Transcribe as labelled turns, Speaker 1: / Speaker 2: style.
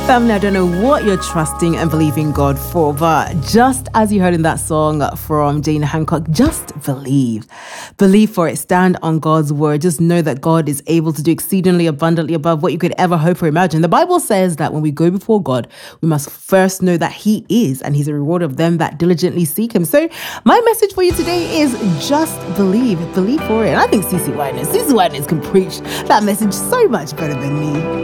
Speaker 1: Family, I don't know what you're trusting and believing God for, but just as you heard in that song from Jane Hancock, just believe. Believe for it. Stand on God's word. Just know that God is able to do exceedingly abundantly above what you could ever hope or imagine. The Bible says that when we go before God, we must first know that He is, and He's a reward of them that diligently seek Him. So my message for you today is just believe. Believe for it. And I think CeCe Winans can preach that message so much better than me.